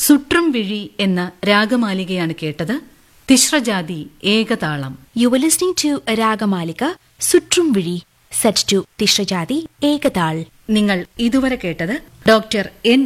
സുട്രം വിഴി എന്ന രാഗമാലികയാണ് കേട്ടത്. തിശ്രജാതി ഏകതാളം. You were listening to Ragamalika Sutrum Viri, set to Tishrajati Ekadal. നിങ്ങൾ ഇതുവരെ കേട്ടത് ഡോക്ടർ എൻ